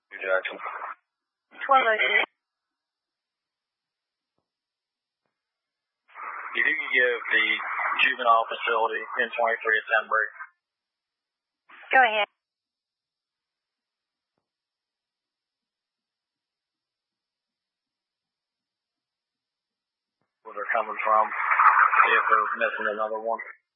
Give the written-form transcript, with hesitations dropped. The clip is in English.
Jackson. 1206. If you can give the juvenile facility in 23 a 10 break. Go ahead. Where they're coming from. See if they're missing another one.